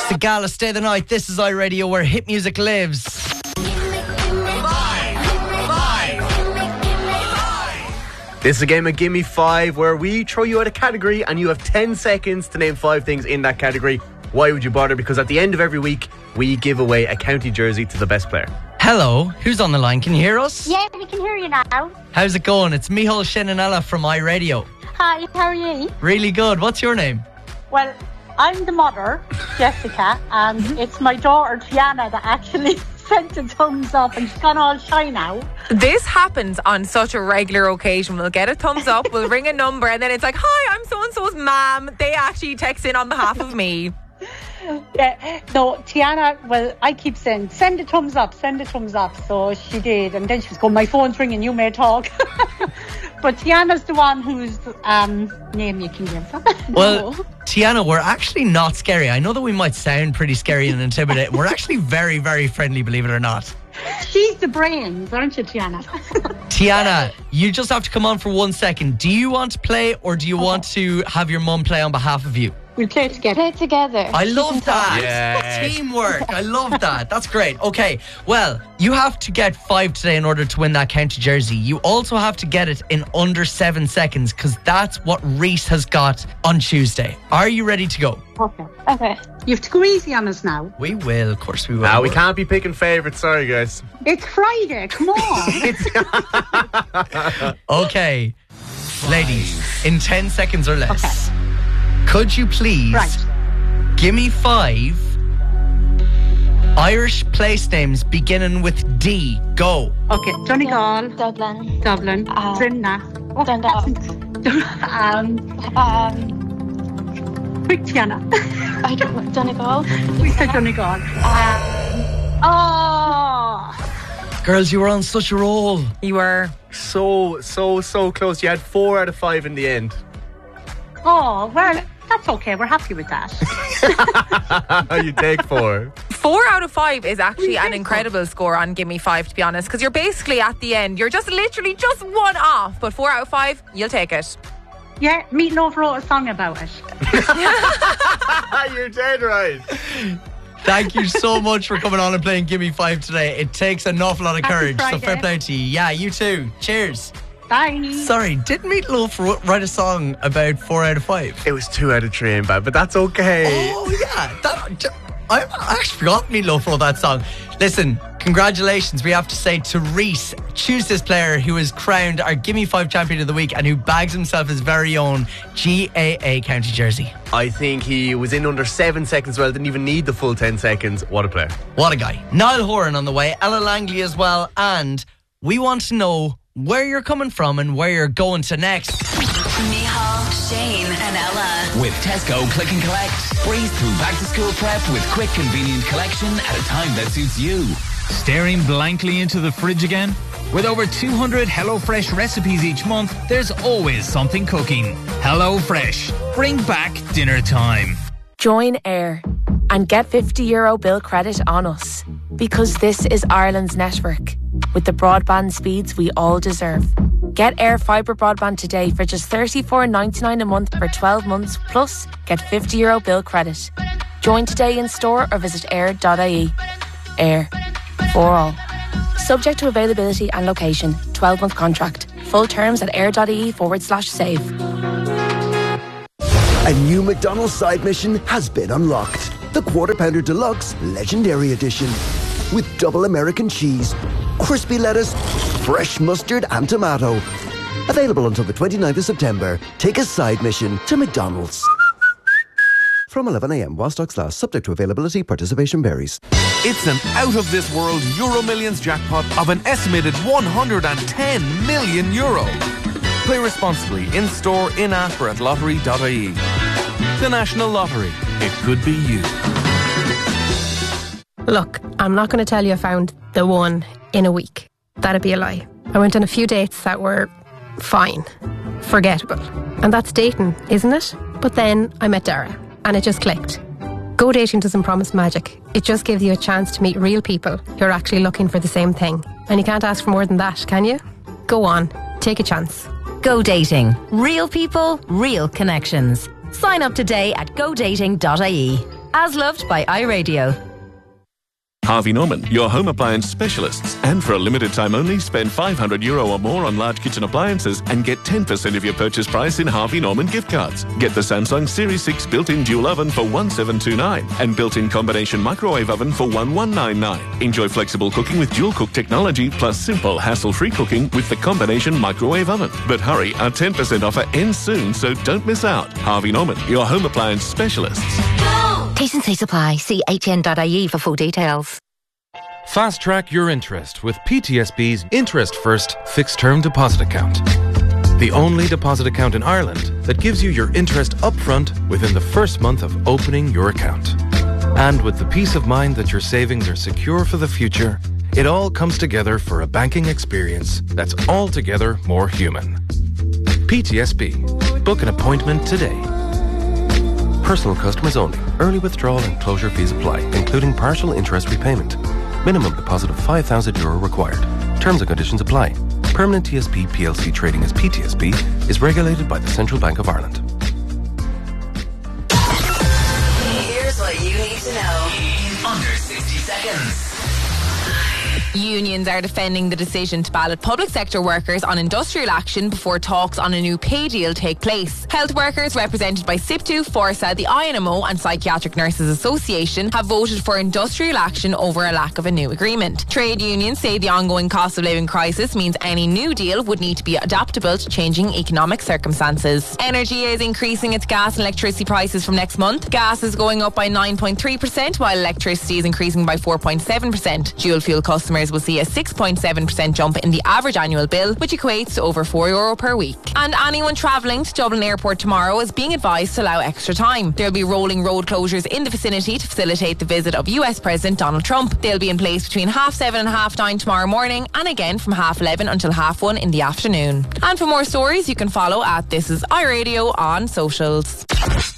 Sigala, Stay the Night. This is iRadio, where hit music lives. This is a game of Gimme 5 where we throw you out a category and you have 10 seconds to name 5 things in that category. Why would you bother? Because at the end of every week, we give away a county jersey to the best player. Hello, who's on the line? Can you hear us? Yeah, we can hear you now. How's it going? It's Micheál Shinanella from iRadio. Hi, how are you? Really good. What's your name? Well, I'm the mother, Jessica, and it's my daughter, Tiana, that actually sent a thumbs up, and she's gone all shy now. This happens on such a regular occasion. We'll get a thumbs up, we'll ring a number, and then it's like, hi, I'm so-and-so's mum. They actually text in on behalf of me. Yeah, no, Tiana, well, I keep saying, send a thumbs up. So she did, and then she was going, my phone's ringing, you may talk. But Tiana's the one whose name you can give. Well, Tiana, we're actually not scary. I know that we might sound pretty scary and intimidating. We're actually very, very friendly, believe it or not. She's the brains, aren't you, Tiana? Tiana, you just have to come on for 1 second. Do you want to play, or do you want to have your mum play on behalf of you? We'll play together. I love that. Yes. Teamwork. I love that. That's great. Okay, well, you have to get 5 today in order to win that county jersey. You also have to get it in under 7 seconds, because that's what Reese has got on Tuesday. Are you ready to go? Okay. You have to go easy on us now. We will, of course we will. Now we can't be picking favourites, sorry guys. It's Friday, come on. Okay, ladies, in 10 seconds or less, could you please give me 5 Irish place names beginning with D? Go. Okay, Donegal, Dublin, Drimna, quick, Tiana. I don't know, Donegal. We said Donegal. Girls, you were on such a roll. You were So close. You had 4 out of 5 in the end. Oh, well, that's okay. We're happy with that. You take 4. 4 out of 5 is actually an incredible score on Gimme 5, to be honest, because you're basically at the end. You're just literally just 1 off, but 4 out of 5, you'll take it. Yeah, Meatloaf wrote a song about it. You're dead right. Thank you so much for coming on and playing Gimme 5 today. It takes an awful lot of Happy courage, so Friday. fair play to you. Yeah, you too. Cheers. Bye. Sorry, did Meatloaf write a song about 4 out of 5? It was 2 out of 3 in bad, but that's okay. Oh, yeah. I actually forgot Meatloaf wrote that song. Listen, congratulations, we have to say to Reese, Tuesday's player, who is crowned our Gimme 5 champion of the week and who bags himself his very own GAA county jersey. I think he was in under 7 seconds as well. Didn't even need the full 10 seconds. What a player. What a guy. Niall Horan on the way, Ella Langley as well, and we want to know where you're coming from and where you're going to next. Micheál, Shane and Ella. With Tesco Click and Collect. Breeze through back to school prep with quick, convenient collection at a time that suits you. Staring blankly into the fridge again? With over 200 HelloFresh recipes each month, there's always something cooking. HelloFresh. Bring back dinner time. Join Air and get €50 bill credit on us, because this is Ireland's network with the broadband speeds we all deserve. Get Air Fibre broadband today for just $34.99 a month for 12 months, plus get €50 bill credit. Join today in store or visit air.ie. Air. For all. Subject to availability and location. 12-month contract. Full terms at air.ie/save. A new McDonald's side mission has been unlocked. The Quarter Pounder Deluxe Legendary Edition. With double American cheese, crispy lettuce, fresh mustard and tomato. Available until the 29th of September. Take a side mission to McDonald's. From 11 a.m. while stocks last, subject to availability, participation varies. It's an out-of-this-world Euro Millions jackpot of an estimated €110 million. Play responsibly, in-store, in-app or at lottery.ie. The National Lottery. It could be you. Look, I'm not going to tell you I found the one in a week. That'd be a lie. I went on a few dates that were fine, forgettable. And that's dating, isn't it? But then I met Dara, and it just clicked. Go dating doesn't promise magic. It just gives you a chance to meet real people who are actually looking for the same thing. And you can't ask for more than that, can you? Go on, take a chance. Go dating. Real people, real connections. Sign up today at godating.ie. As loved by iRadio. Harvey Norman, your home appliance specialists. And for a limited time only, spend €500 or more on large kitchen appliances and get 10% of your purchase price in Harvey Norman gift cards. Get the Samsung Series 6 built-in dual oven for $1,729 and built-in combination microwave oven for $1,199. Enjoy flexible cooking with dual cook technology plus simple hassle-free cooking with the combination microwave oven. But hurry, our 10% offer ends soon, so don't miss out. Harvey Norman, your home appliance specialists. T&C Supply. See atn.ie for full details. Fast track your interest with PTSB's Interest First Fixed Term Deposit Account. The only deposit account in Ireland that gives you your interest upfront within the first month of opening your account. And with the peace of mind that your savings are secure for the future, it all comes together for a banking experience that's altogether more human. PTSB. Book an appointment today. Personal customers only. Early withdrawal and closure fees apply, including partial interest repayment. Minimum deposit of €5,000 required. Terms and conditions apply. Permanent TSB PLC trading as PTSB is regulated by the Central Bank of Ireland. Here's what you need to know in under 60 seconds. Unions are defending the decision to ballot public sector workers on industrial action before talks on a new pay deal take place. Health workers represented by SIPTU, Forsa, the INMO and Psychiatric Nurses Association have voted for industrial action over a lack of a new agreement. Trade unions say the ongoing cost of living crisis means any new deal would need to be adaptable to changing economic circumstances. Energy is increasing its gas and electricity prices from next month. Gas is going up by 9.3% while electricity is increasing by 4.7%. Dual fuel customers will see a 6.7% jump in the average annual bill, which equates to over €4 per week. And anyone travelling to Dublin Airport tomorrow is being advised to allow extra time. There'll be rolling road closures in the vicinity to facilitate the visit of US President Donald Trump. They'll be in place between 7:30 and 9:30 tomorrow morning and again from 11:30 until 1:30 in the afternoon. And for more stories, you can follow at This Is iRadio on socials.